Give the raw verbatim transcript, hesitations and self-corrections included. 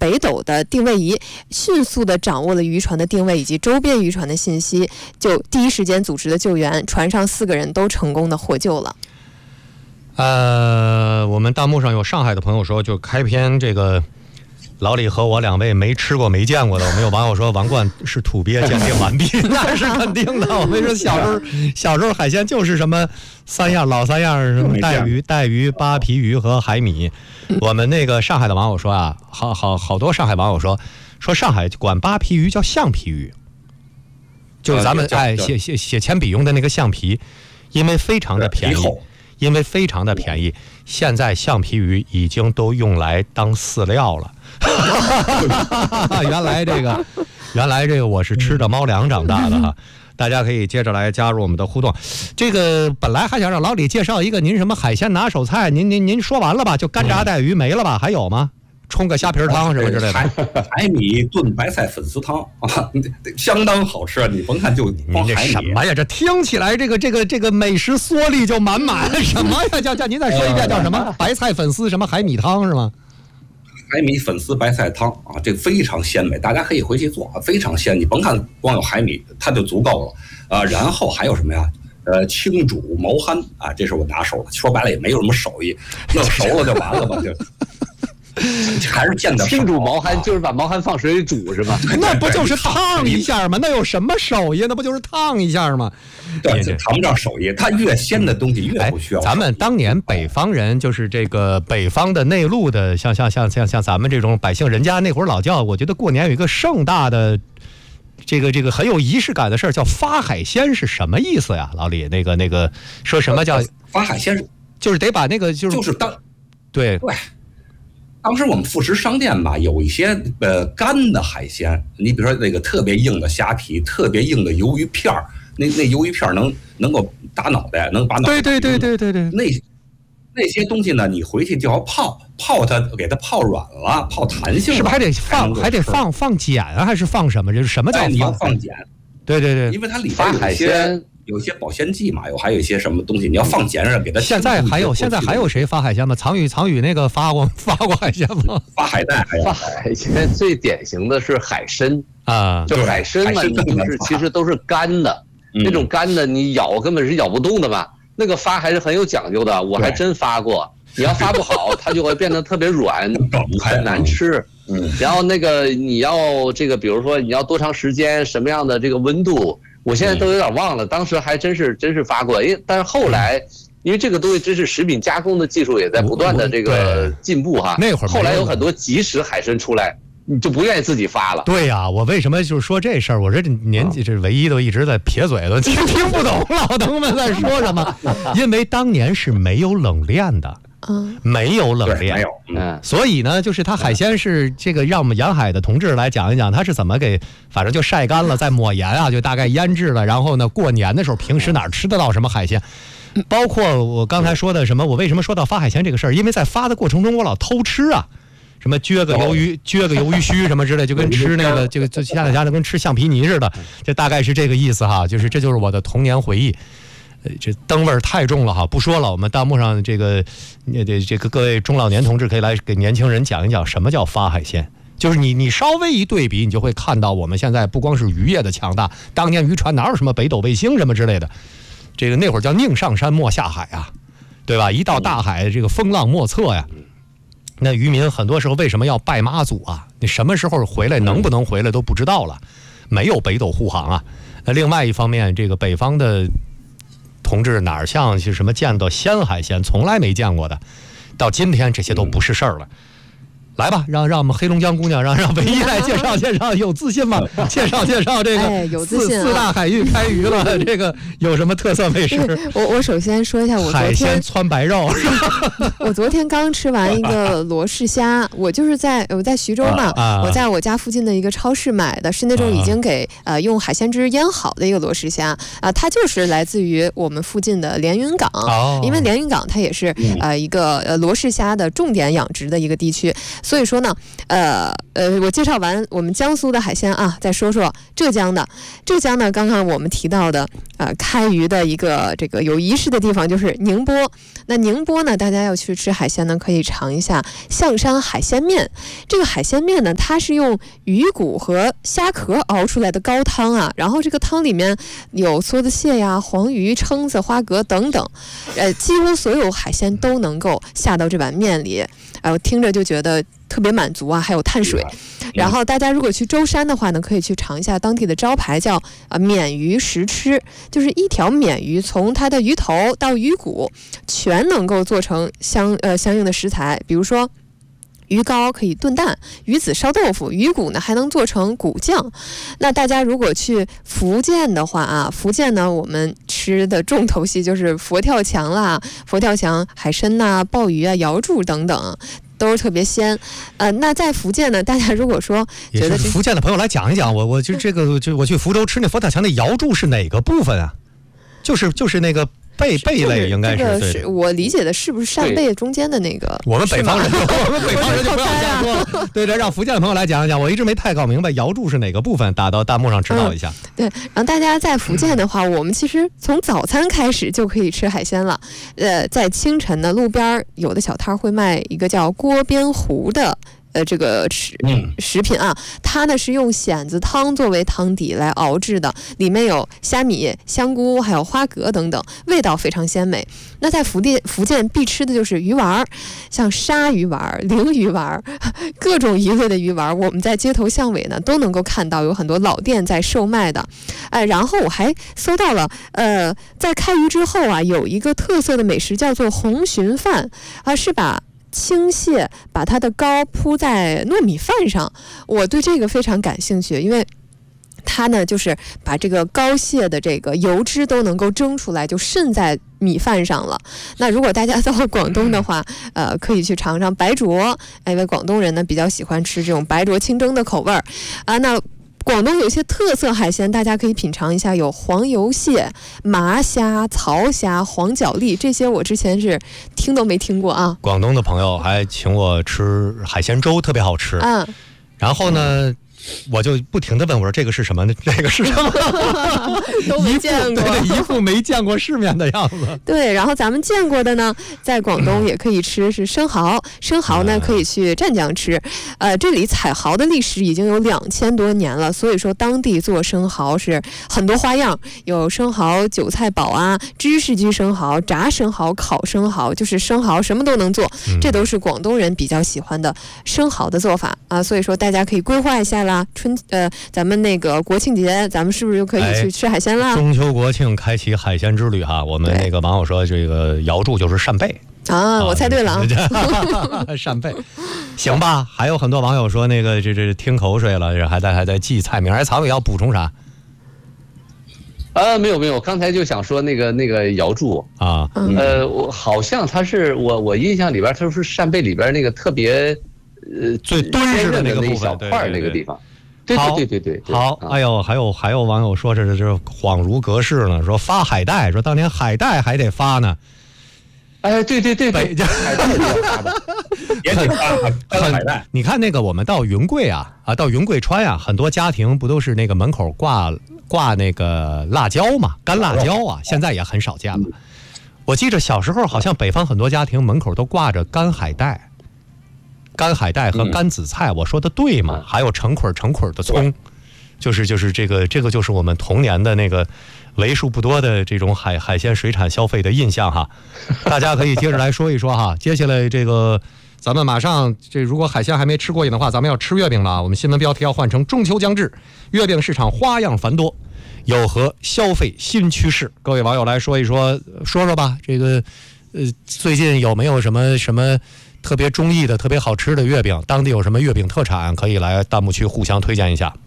北斗的定位仪迅速地掌握了渔船的定位以及周边渔船的信息，就第一时间组织了救援，船上四个人都成功的获救了。 呃，我们弹幕上有上海的朋友说，就开篇这个老李和我两位没吃过没见过的，我们有网友说王冠是土鳖鉴定完毕，那是肯定的。我们说小时候小时候海鲜就是什么三样老三样，什么带鱼、带鱼、扒皮鱼和海米。我们那个上海的网友说啊，好好好多上海网友说说上海管扒皮鱼叫橡皮鱼，就是咱们哎写写写铅笔用的那个橡皮，因为非常的便宜。因为非常的便宜，现在橡皮鱼已经都用来当饲料了。原来这个，原来这个我是吃着猫粮长大的哈。大家可以接着来加入我们的互动。这个本来还想让老李介绍一个您什么海鲜拿手菜，您您您说完了吧？就干炸带鱼没了吧？还有吗？冲个虾皮汤什么之类的， 海海米炖白菜粉丝汤啊，相当好吃。你甭看就光海米， 这什么呀？这听起来这个这个这个美食缩力就满满。什么呀？叫叫您再说一遍，叫什么？白菜粉丝什么海米汤是吗？ 海米粉丝白菜汤啊，这个非常鲜美，大家可以回去做，非常鲜。你甭看光有海米，它就足够了啊。然后还有什么呀？呃，清煮毛蚶啊，这是我拿手的。说白了也没有什么手艺，弄熟了就完了吧就。还是见得清煮毛蚶，就是把毛蚶放水里煮是吧？ 那不就是烫一下吗？那有什么手艺？那不就是烫一下吗？ 对，谈不上手艺，它越鲜的东西越不需要。 咱们当年北方人，就是这个北方的内陆的，像像像像像咱们这种百姓人家，那会儿老叫，我觉得过年有一个盛大的，这个这个很有仪式感的事儿，叫发海鲜，是什么意思呀？老李，那个那个说什么叫发海鲜？ 就是得把那个就是就是当对对。当时我们副食商店吧，有一些呃干的海鲜，你比如说那个特别硬的虾皮，特别硬的鱿鱼片儿，那那鱿鱼片能能够打脑袋，能把脑袋。 对对对对对对。 那那些东西呢，你回去就要泡泡它，给它泡软了，泡弹性了。 是不是还得放还得放放碱啊，还是放什么？就是什么叫放？ 你要放碱。 对对对， 因为它里边有一些。有一些保鲜剂嘛，有还有一些什么东西，你要放碱上给它。 现在还有现在还有谁发海鲜吗？藏宇藏宇那个发过发过海鲜吗？ 发海带， 发海鲜最典型的是海参啊， 就海参嘛，你就是其实都是干的， 嗯、 那种干的你咬根本是咬不动的嘛。那个发还是很有讲究的，我还真发过。你要发不好，它就会变得特别软，很难吃。 嗯， 然后那个你要这个，比如说你要多长时间，什么样的这个温度。我现在都有点忘了，当时还真是真是发过，因为但是后来，因为这个东西真是食品加工的技术也在不断的这个进步哈。 那会儿后来有很多即食海参出来，你就不愿意自己发了。 对呀、啊，我为什么就是说这事儿？我这年纪这唯一都一直在撇嘴的，听听不懂老登们在说什么，因为当年是没有冷链的。 嗯， 没有冷链， 没有， 嗯， 所以呢，就是它海鲜是这个，让我们沿海的同志来讲一讲，它是怎么给，反正就晒干了，再抹盐啊，就大概腌制了，然后呢，过年的时候，平时哪吃得到什么海鲜？包括我刚才说的什么，我为什么说到发海鲜这个事儿？因为在发的过程中，我老偷吃啊，什么撅个鱿鱼、撅个鱿鱼须什么之类，就跟吃那个，这个就现在家的跟吃橡皮泥似的，这大概是这个意思哈，就是这就是我的童年回忆。这灯味儿太重了哈，不说了。我们弹幕上这个，这这个各位中老年同志可以来给年轻人讲一讲什么叫发海鲜。就是你你稍微一对比，你就会看到我们现在不光是渔业的强大，当年渔船哪有什么北斗卫星什么之类的，这个那会儿叫宁上山莫下海啊，对吧？一到大海，这个风浪莫测呀。那渔民很多时候为什么要拜妈祖啊？你什么时候回来，能不能回来都不知道了，没有北斗护航啊。那另外一方面，这个北方的同志哪儿像是什么见到鲜海鲜，从来没见过的，到今天这些都不是事儿了。来吧，让让我们黑龙江姑娘，让让唯一来介绍介绍，有自信吗？介绍介绍这个、 哎、有自信、啊、 四四大海域开渔了，这个有什么特色美食？ 我我首先说一下，我昨天海鲜汆白肉， 我昨天刚吃完一个罗氏虾，我就是在我在徐州嘛、啊，我在我家附近的一个超市买的，是那种已经给、啊、呃用海鲜汁腌好的一个罗氏虾啊、呃，它就是来自于我们附近的连云港， 哦、 因为连云港它也是呃一个呃罗氏虾的重点养殖的一个地区。所以说呢，呃， 呃，我介绍完我们江苏的海鲜啊，再说说浙江的。浙江呢，刚刚我们提到的，呃，开渔的一个这个有仪式的地方就是宁波。那宁波呢，大家要去吃海鲜呢，可以尝一下象山海鲜面。这个海鲜面呢，它是用鱼骨和虾壳熬出来的高汤啊，然后这个汤里面有梭子蟹呀、黄鱼、蛏子、花蛤等等，呃，几乎所有海鲜都能够下到这碗面里。哎、呃，我听着就觉得特别满足啊，还有碳水。然后大家如果去舟山的话呢，可以去尝一下当地的招牌，叫啊鲶鱼食吃，就是一条鲶鱼从它的鱼头到鱼骨，全能够做成相呃相应的食材，比如说。鱼糕可以炖蛋，鱼子烧豆腐，鱼骨呢还能做成骨酱。那大家如果去福建的话啊，福建呢我们吃的重头戏就是佛跳墙啦，佛跳墙、海参呐、鲍鱼啊、瑶柱等等。都是特别鲜，呃，那在福建呢，大家如果说觉得福建的朋友来讲一讲，我我就这个就我去福州吃那佛跳墙那瑶柱是哪个部分啊？就是就是那个。贝贝类应该是， 这个是我理解的，是不是扇贝中间的那个？ 我们北方人，我们北方人就不要瞎说了。对对，让福建的朋友来讲一讲，我一直没太搞明白瑶柱是哪个部分，打到弹幕上指导一下。 嗯、对，然后大家在福建的话，我们其实从早餐开始就可以吃海鲜了。呃，在清晨呢，路边有的小摊会卖一个叫锅边糊的。呃，这个食食品啊，它呢是用蚬子汤作为汤底来熬制的，里面有虾米、香菇，还有花蛤等等，味道非常鲜美。那在福建福建必吃的就是鱼丸，像鲨鱼丸、鲮鱼丸，各种鱼类的鱼丸，我们在街头巷尾呢都能够看到，有很多老店在售卖的。哎，然后我还搜到了，呃，在开渔之后啊，有一个特色的美食叫做红鲟饭啊，是把。青蟹把它的膏铺在糯米饭上，我对这个非常感兴趣，因为它呢就是把这个膏蟹的这个油脂都能够蒸出来，就渗在米饭上了。那如果大家到广东的话，呃，可以去尝尝白灼，因为广东人呢比较喜欢吃这种白灼清蒸的口味儿啊。那广东有些特色海鲜，大家可以品尝一下，有黄油蟹、麻虾、曹虾、黄角鲢，这些我之前是听都没听过啊。 广东的朋友还请我吃海鲜粥，特别好吃。嗯，然后呢？我就不停地问我说这个是什么呢？这个是什么？ 都没见过， 对，一副没见过世面的样子。 对，然后咱们见过的呢，在广东也可以吃，是生蚝。生蚝呢可以去湛江吃。呃，这里采蚝的历史已经有两千多年了，所以说当地做生蚝是很多花样，有生蚝韭菜煲啊、芝士焗生蚝、炸生蚝、烤生蚝，就是生蚝什么都能做。这都是广东人比较喜欢的生蚝的做法啊，所以说大家可以规划一下啦。春呃，咱们那个国庆节，咱们是不是就可以去吃海鲜啦？ 哎、中秋国庆开启海鲜之旅哈！我们那个网友说，这个瑶柱就是扇贝啊，我猜对了啊，扇贝，行吧？还有很多网友说，那个这这听口水了，还在还在记菜名。哎，曹伟要补充啥？ 呃，没有没有，刚才就想说那个那个瑶柱啊，呃，我好像它是我我印象里边，它是扇贝里边那个特别。呃， 最敦实的那个部分， 块那个地方，对对对对对。 好，哎呦，还有还有网友说这这这恍如隔世呢，说发海带，说当年海带还得发呢。 哎，对对对，北海带也得发的， 也得发海带。 你看那个我们到云贵啊啊，到云贵川啊，很多家庭不都是那个门口挂挂那个辣椒嘛，干辣椒啊，现在也很少见了。我记着小时候好像北方很多家庭门口都挂着干海带。干海带和干紫菜，我说的对吗？还有成捆成捆的葱，就是就是这个这个就是我们童年的那个为数不多的这种海海鲜水产消费的印象哈。大家可以接着来说一说哈。接下来这个咱们马上这如果海鲜还没吃过瘾的话，咱们要吃月饼了。我们新闻标题要换成中秋将至，月饼市场花样繁多，有何消费新趋势？各位网友来说一说说说吧。这个呃最近有没有什么什么？特别中意的、特别好吃的月饼，当地有什么月饼特产，可以来弹幕区互相推荐一下。